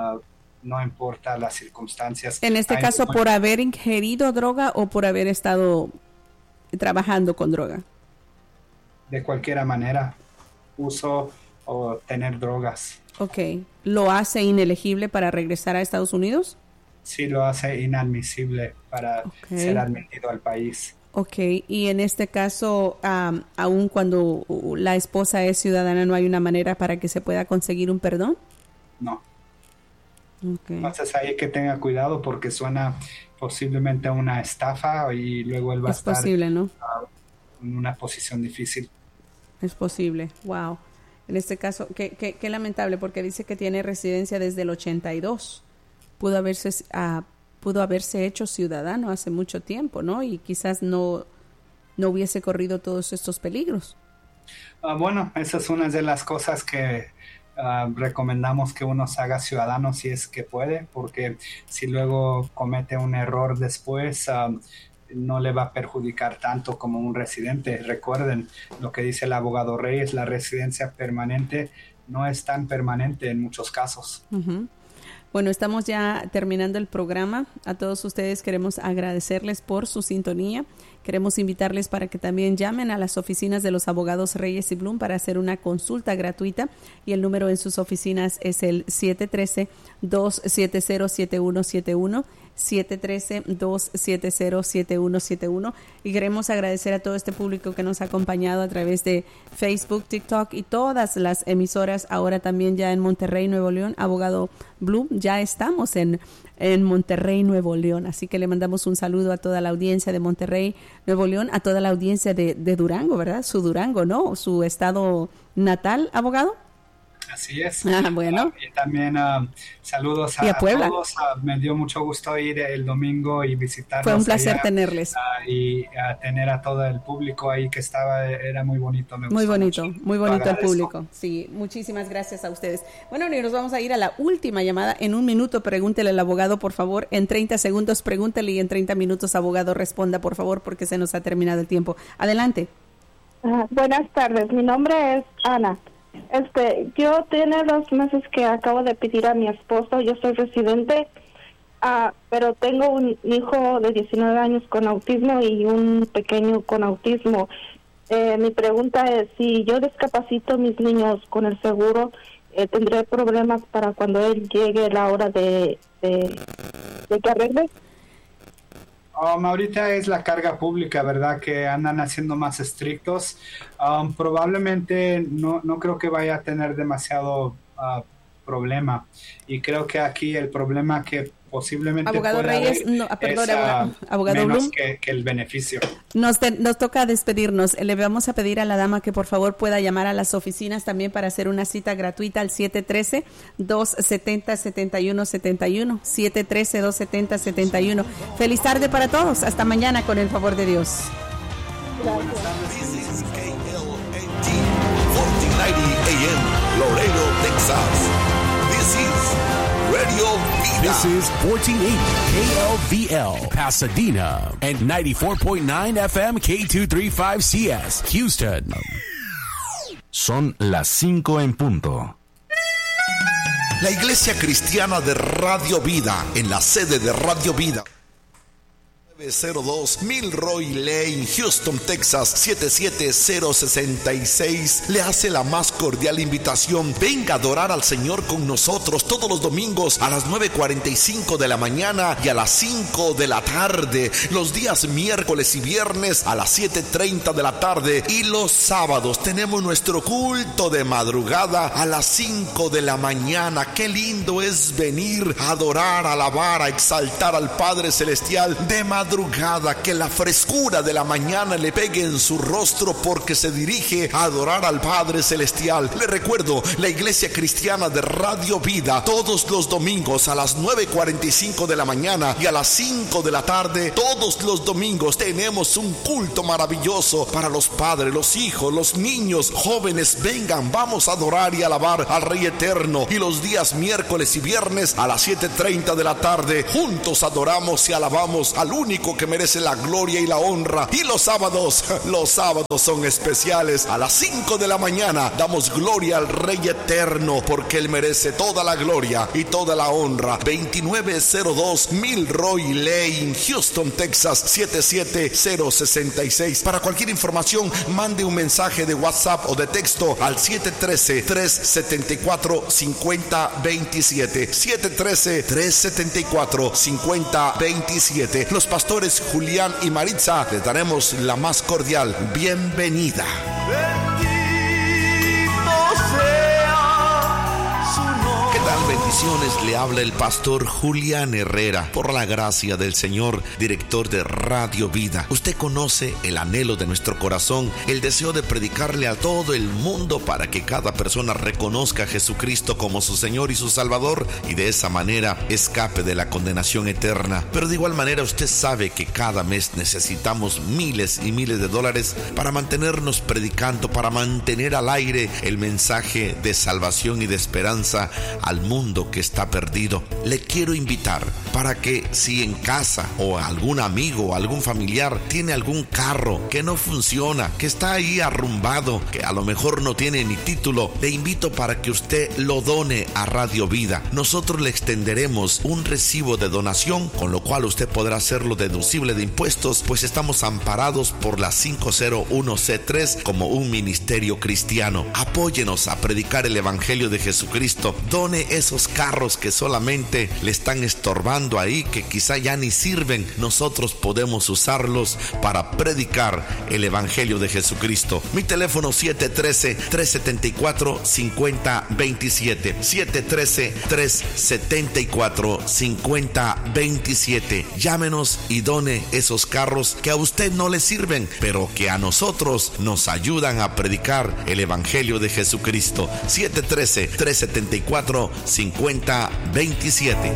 No importa las circunstancias. En este caso, ¿por haber ingerido droga o por haber estado trabajando con droga? De cualquier manera, uso o tener drogas. Ok. ¿Lo hace inelegible para regresar a Estados Unidos? Sí, lo hace inadmisible para ser admitido al país. Ok. Y en este caso, aun cuando la esposa es ciudadana, ¿no hay una manera para que se pueda conseguir un perdón? No. Okay. Entonces hay que tenga cuidado porque suena posiblemente a una estafa y luego él va a estar posible, ¿no? En una posición difícil. Es posible, wow. En este caso, qué lamentable porque dice que tiene residencia desde el 82. Pudo haberse hecho ciudadano hace mucho tiempo, ¿no? Y quizás no hubiese corrido todos estos peligros. Bueno, esa es una de las cosas que recomendamos que uno se haga ciudadano si es que puede, porque si luego comete un error después, no le va a perjudicar tanto como un residente. Recuerden lo que dice el abogado Reyes, la residencia permanente no es tan permanente en muchos casos. Uh-huh. Bueno, estamos ya terminando el programa. A todos ustedes queremos agradecerles por su sintonía. Queremos invitarles para que también llamen a las oficinas de los abogados Reyes y Blum para hacer una consulta gratuita. Y el número en sus oficinas es el 713-270-7171. 713-270-7171 y queremos agradecer a todo este público que nos ha acompañado a través de Facebook, TikTok y todas las emisoras, ahora también ya en Monterrey, Nuevo León. Abogado Blum, ya estamos en Monterrey, Nuevo León, así que le mandamos un saludo a toda la audiencia de Monterrey, Nuevo León, a toda la audiencia de Durango, ¿verdad? Su Durango, ¿no? Su estado natal, abogado. Así es. Bueno. Y también saludos a todos. Me dio mucho gusto ir el domingo y visitarlos. Fue un placer tenerles. Y tener a todo el público ahí que estaba, era muy bonito. Me muy bonito, mucho. Muy bonito el público. Sí, muchísimas gracias a ustedes. Bueno, y nos vamos a ir a la última llamada. En un minuto pregúntele al abogado, por favor. En 30 segundos pregúntele y en 30 minutos, abogado, responda, por favor, porque se nos ha terminado el tiempo. Adelante. Buenas tardes, mi nombre es Ana. Yo tiene 2 meses que acabo de pedir a mi esposo, yo soy residente, pero tengo un hijo de 19 años con autismo y un pequeño con autismo. Mi pregunta es, si yo discapacito a mis niños con el seguro, ¿tendré problemas para cuando él llegue la hora de que arregle? Ahorita es la carga pública, ¿verdad? Que andan haciendo más estrictos. Probablemente no creo que vaya a tener demasiado problema. Y creo que aquí el problema que posiblemente abogado pueda Reyes, abogado menos Blum, que el beneficio. Nos toca despedirnos. Le vamos a pedir a la dama que por favor pueda llamar a las oficinas también para hacer una cita gratuita al 713-270-7171. 713-270-71. Feliz tarde para todos. Hasta mañana con el favor de Dios. Gracias. This is KLNT 1490 AM, Laredo, Texas. This is Radio Vida. This is 1480 KLVL, Pasadena, and 94.9 FM K235CS, Houston. Son las 5 en punto. La Iglesia Cristiana de Radio Vida, en la sede de Radio Vida, 902 Milroy Lane, Houston, Texas 77066, le hace la más cordial invitación. Venga a adorar al Señor con nosotros todos los domingos a las 9:45 de la mañana y a las 5 de la tarde, los días miércoles y viernes a las 7:30 de la tarde, y los sábados tenemos nuestro culto de madrugada a las 5 de la mañana. Qué lindo es venir a adorar, a alabar, a exaltar al Padre Celestial de madrugada, que la frescura de la mañana le pegue en su rostro porque se dirige a adorar al Padre Celestial. Le recuerdo, la Iglesia Cristiana de Radio Vida, todos los domingos a las 9:45 de la mañana y a las 5 de la tarde, todos los domingos tenemos un culto maravilloso para los padres, los hijos, los niños, jóvenes. Vengan, vamos a adorar y alabar al Rey Eterno. Y los días miércoles y viernes a las 7:30 de la tarde, juntos adoramos y alabamos al único que merece la gloria y la honra. Y los sábados son especiales. A las 5 de la mañana damos gloria al Rey Eterno, porque Él merece toda la gloria y toda la honra. 2902 Milroy Lane, Houston, Texas 77066. Para cualquier información, mande un mensaje de WhatsApp o de texto al 713-374-5027. 713-374-5027. Los pastores Julián y Maritza les daremos la más cordial bienvenida. ¿Qué tal? Bendiciones, le habla el pastor Julián Herrera. Por la gracia del Señor, director de Radio Vida. Usted conoce el anhelo de nuestro corazón, el deseo de predicarle a todo el mundo para que cada persona reconozca a Jesucristo como su Señor y su Salvador, y de esa manera escape de la condenación eterna. Pero de igual manera usted sabe que cada mes necesitamos miles y miles de dólares para mantenernos predicando, para mantener al aire el mensaje de salvación y de esperanza al mundo que está perdido. Le quiero invitar para que, si en casa o algún amigo o algún familiar tiene algún carro que no funciona, que está ahí arrumbado, que a lo mejor no tiene ni título, le invito para que usted lo done a Radio Vida. Nosotros le extenderemos un recibo de donación, con lo cual usted podrá hacerlo deducible de impuestos, pues estamos amparados por la 501C3 como un ministerio cristiano. Apóyenos a predicar el Evangelio de Jesucristo. Done esos carros que solamente le están estorbando ahí, que quizá ya ni sirven. Nosotros podemos usarlos para predicar el Evangelio de Jesucristo. Mi teléfono 713-374-5027. 713-374-5027. Llámenos y done esos carros que a usted no le sirven, pero que a nosotros nos ayudan a predicar el Evangelio de Jesucristo. 713-374-5027.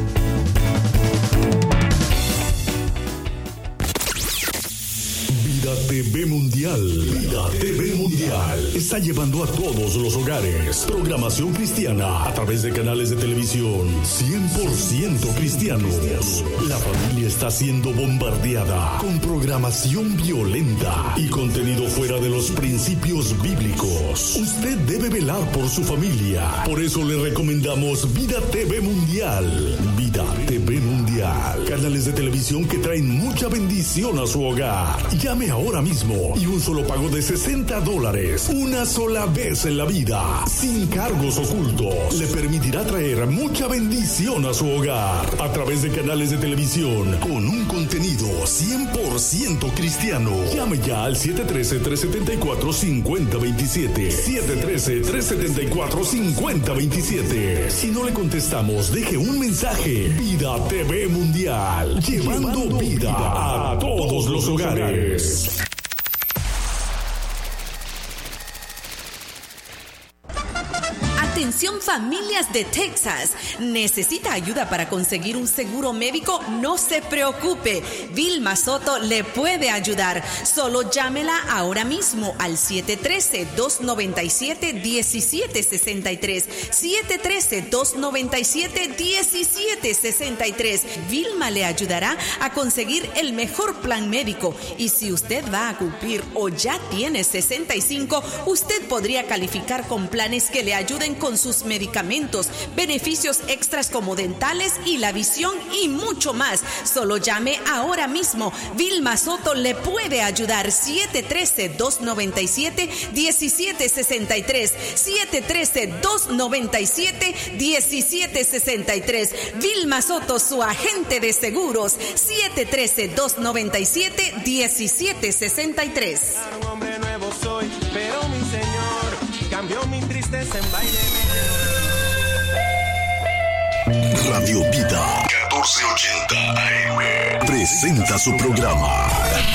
Vida TV Mundial. Vida TV Mundial está llevando a todos los hogares programación cristiana a través de canales de televisión 100% cristianos. La familia está siendo bombardeada con programación violenta y contenido fuera de los principios bíblicos. Usted debe velar por su familia. Por eso le recomendamos Vida TV Mundial. Vida TV Mundial. Canales de televisión que traen mucha bendición a su hogar. Llame ahora mismo y un solo pago de $60, una sola vez en la vida, sin cargos ocultos, le permitirá traer mucha bendición a su hogar a través de canales de televisión con un contenido 100% cristiano. Llame ya al 713-374-5027. 713-374-5027. Si no le contestamos, deje un mensaje. Vida TV Mundial, llevando vida a todos los hogares. Atención familias de Texas, ¿necesita ayuda para conseguir un seguro médico? No se preocupe, Vilma Soto le puede ayudar. Solo llámela ahora mismo al 713-297-1763. 713-297-1763. Vilma le ayudará a conseguir el mejor plan médico. Y si usted va a cumplir o ya tiene 65, usted podría calificar con planes que le ayuden con con sus medicamentos, beneficios extras como dentales y la visión y mucho más. Solo llame ahora mismo. Vilma Soto le puede ayudar. 713-297-1763. 713-297-1763. Vilma Soto, su agente de seguros. 713-297-1763. Un hombre nuevo soy, pero mi Señor cambió mi tristeza en baile. Radio Vida 1480 AM presenta su programa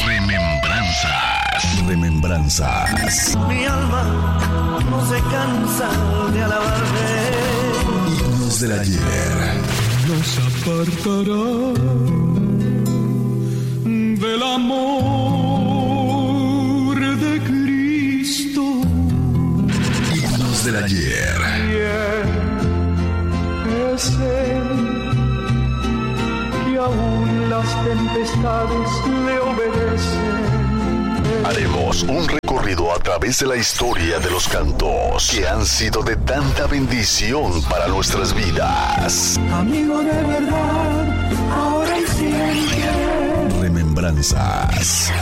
Remembranzas. Mi alma no se cansa de alabarte. Himnos del ayer. Nos apartará del amor de Cristo. Himnos del ayer. Es Él que aún las tempestades le obedecen. Haremos un recorrido a través de la historia de los cantos que han sido de tanta bendición para nuestras vidas. Amigo de verdad, ahora y siempre. Remembranzas.